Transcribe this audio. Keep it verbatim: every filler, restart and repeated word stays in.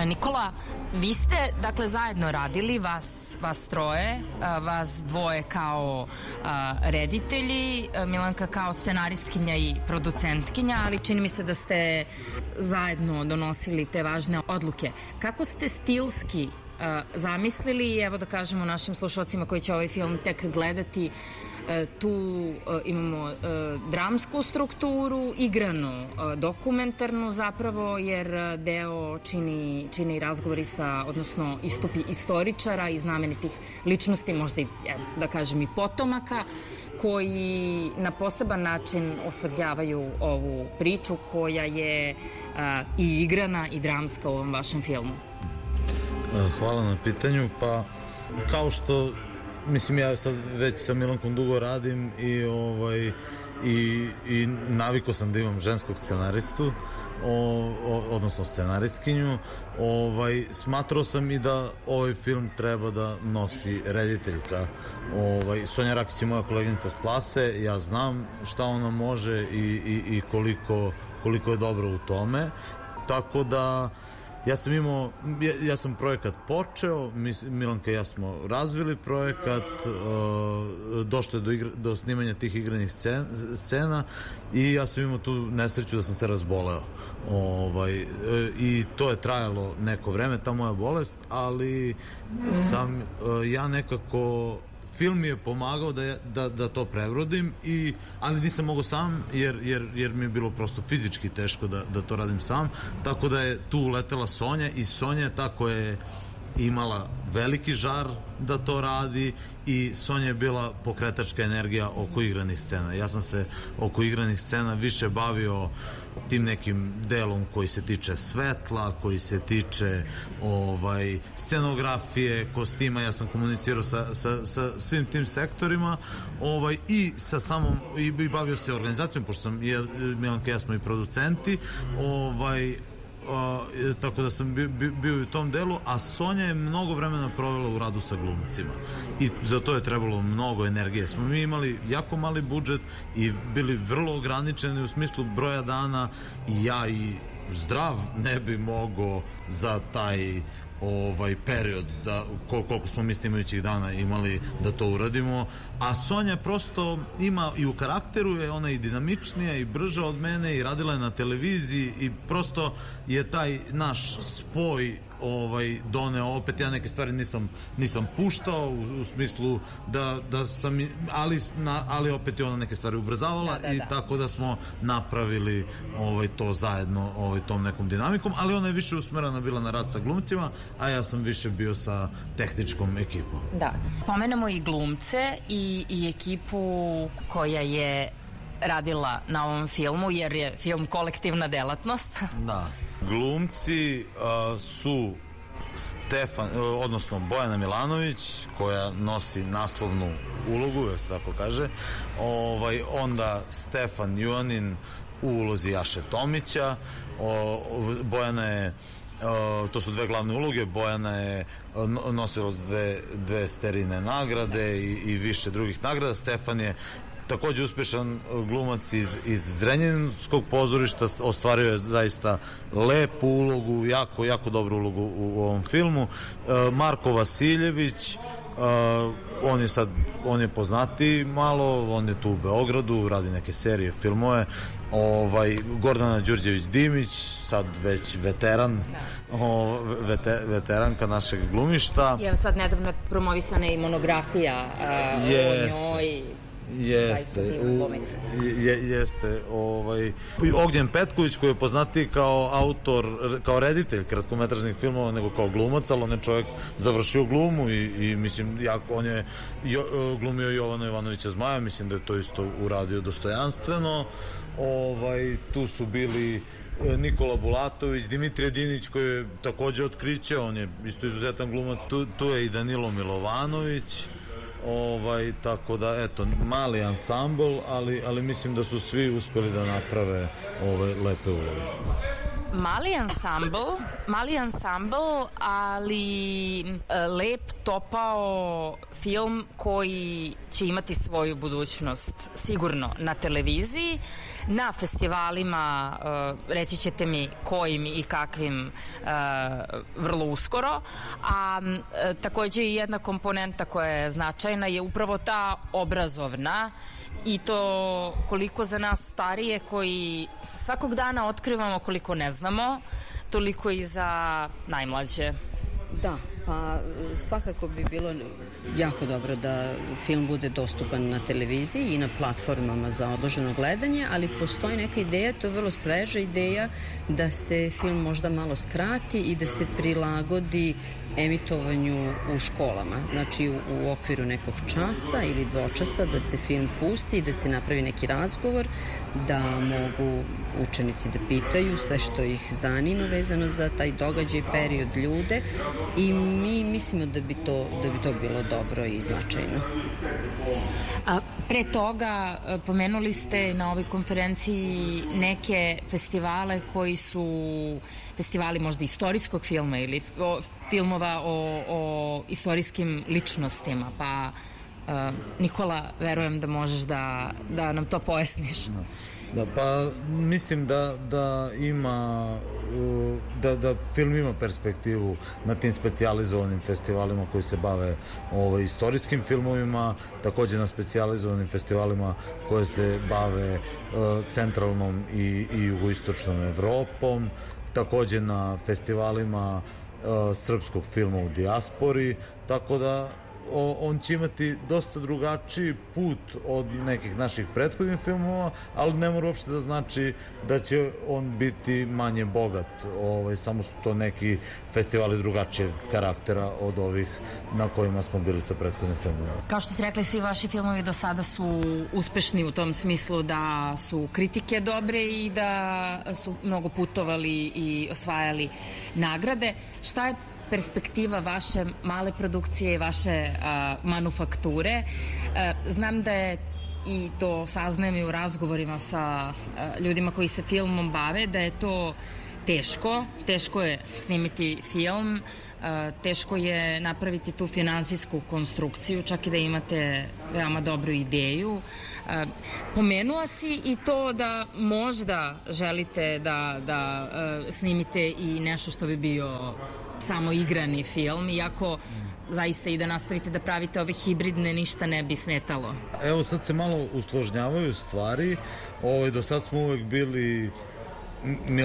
Nikola, vi ste dakle zajedno radili, vas, vas troje, vas dvoje kao a, reditelji, Milanka kao scenaristkinja i producentkinja, ali čini mi se da ste zajedno donosili te važne odluke. Kako ste stilski a, zamislili i evo da kažemo našim slušalcima koji će ovaj film tek gledati, tu imamo dramsku strukturu, igranu, dokumentarnu zapravo, jer deo čini, čini razgovori sa, odnosno istupi istoričara i znamenitih ličnosti, možda i, da kažem, i potomaka, koji na poseban način osvetljavaju ovu priču koja je i igrana i dramska u ovom vašem filmu. Hvala na pitanju. Pa, kao što mislim, ja sad već sa Milankom dugo radim i, ovaj, i, i navikao sam da imam ženskog scenaristu, o, o, odnosno scenaristkinju. Ovaj, smatrao sam i da ovaj film treba da nosi rediteljka. Ovaj, Sonja Rakić je moja koleginica s klase, ja znam šta ona može i, i, i koliko, koliko je dobro u tome. Tako da ja sam imao, ja, ja sam projekat počeo, Milanka i ja smo razvili projekat, uh, došlo je do, igra, do snimanja tih igranih scena, scena i ja sam imao tu nesreću da sam se razboleo. Ovaj, uh, I to je trajalo neko vreme, ta moja bolest, ali sam uh, ja nekako... Film mi je pomagao da, da, da to prebrodim, i, ali nisam mogao sam jer, jer, jer mi je bilo prosto fizički teško da, da to radim sam, tako da je tu uletela Sonja i Sonja je ta koja je imala veliki žar da to radi i Sonja je bila pokretačka energija oko igranih scena. Ja sam se oko igranih scena više bavio tim nekim delom koji se tiče svetla, koji se tiče ovaj, scenografije, kostima. Ja sam komunicirao sa, sa, sa svim tim sektorima, ovaj, i sa samom i, i bavio se organizacijom, pošto sam je, Milanka i ja smo i producenti, ovaj, Uh, tako da sam bio, bio u tom delu, a Sonja je mnogo vremena provela u radu sa glumcima i za to je trebalo mnogo energije. Smo mi imali jako mali budžet i bili vrlo ograničeni u smislu broja dana i ja i zdrav ne bi mogao za taj ovaj period da koliko smo mi snimajućih dana imali da to uradimo, a Sonja prosto ima i u karakteru je ona i dinamičnija i brža od mene i radila je na televiziji i prosto je taj naš spoj ovaj doneo, opet ja neke stvari nisam nisam puštao u, u smislu da, da sam ali, na, ali opet je ona neke stvari ubrzavala, da, da, i da. Tako da smo napravili ovaj to zajedno ovaj tom nekom dinamikom, ali ona je više usmerena bila na rad sa glumcima, a ja sam više bio sa tehničkom ekipom. Da, pomenemo i glumce i, i ekipu koja je radila na ovom filmu, jer je film kolektivna delatnost. Da. Glumci uh, su Stefan, odnosno Bojana Milanović, koja nosi naslovnu ulogu, jer se tako kaže, ovaj, onda Stefan Juanin u ulozi Jaše Tomića, o, Bojana je Uh, to su dve glavne uloge. Bojana je nosila dve, dve Sterine nagrade i, i više drugih nagrada. Stefan je takođe uspešan glumac iz, iz Zrenjaninskog pozorišta, ostvario je zaista lepu ulogu, jako, jako dobru ulogu u, u ovom filmu. Uh, Marko Vasiljević, uh, on je sad, on je poznatiji malo, on je tu u Beogradu, radi neke serije, filmove. Ovaj, Gordana Đurđević-Dimić, sad već veteran, o, vete, veteranka našeg glumišta. I evo sad nedavno je promovisana i monografija uh, Jeste. o njoj. Jeste, u, je, jeste ovaj, Ognjen Petković, koji je poznatiji kao autor, kao reditelj kratkometražnih filmova nego kao glumac, ali on je čovjek završio glumu i, i mislim, jako, on je jo, glumio Jovana Jovanovića Zmaja, mislim da je to isto uradio dostojanstveno. Ovaj, tu su bili Nikola Bulatović, Dimitrije Dinić, koji je takođe otkriće, on je isto izuzetan glumac, tu, tu je i Danilo Milovanović. Ovaj, tako da, eto, mali ansambl, ali, ali mislim da su svi uspeli da naprave ove lepe uloge. mali ansambl, mali ansambl, ali lep, topao film koji će imati svoju budućnost sigurno na televiziji, na festivalima, reći ćete mi kojim i kakvim, vrlo uskoro, a takođe i jedna komponenta koja je značajna je upravo ta obrazovna, i to koliko za nas starije koji svakog dana otkrivamo koliko ne znamo, toliko i za najmlađe. Da, pa svakako bi bilo jako dobro da film bude dostupan na televiziji i na platformama za odloženo gledanje, ali postoji neka ideja, to je vrlo sveža ideja, da se film možda malo skrati i da se prilagodi emitovanju u školama, znači u, u okviru nekog časa ili dvočasa, da se film pusti i da se napravi neki razgovor, da mogu učenici da pitaju sve što ih zanima vezano za taj događaj, period, ljude, i mi mislimo da bi to, da bi to bilo dobro i značajno. A pre toga pomenuli ste na ovoj konferenciji neke festivale koji su festivali možda istorijskog filma ili o, filmova o, o istorijskim ličnostima, pa uh, Nikola, verujem da možeš da, da nam to pojasniš. Da, pa mislim da, da ima da, da film ima perspektivu na tim specijalizovanim festivalima koji se bave ovaj, istorijskim filmovima, takođe na specijalizovanim festivalima koje se bave uh, centralnom i, i jugoistočnom Evropom, takođe na festivalima uh, srpskog filma u dijaspori, tako da O, on će imati dosta drugačiji put od nekih naših prethodnih filmova, ali ne mora uopšte da znači da će on biti manje bogat. Ovaj, samo su to neki festivali drugačijeg karaktera od ovih na kojima smo bili sa prethodnim filmovima. Kao što ste rekli, svi vaši filmovi do sada su uspešni u tom smislu da su kritike dobre i da su mnogo putovali i osvajali nagrade. Šta je perspektiva vaše male produkcije i vaše a, manufakture? A, znam da je, i to saznajem i u razgovorima sa a, ljudima koji se filmom bave, da je to teško. Teško je snimiti film, a, teško je napraviti tu finansijsku konstrukciju, čak i da imate veoma dobru ideju. A, pomenula si i to da možda želite da, da a, snimite i nešto što bi bio samo igrani film, iako zaista i da nastavite da pravite ove hibridne, ništa ne bi smetalo. Evo sad se malo usložnjavaju stvari. Ovaj, do sad smo uvek bili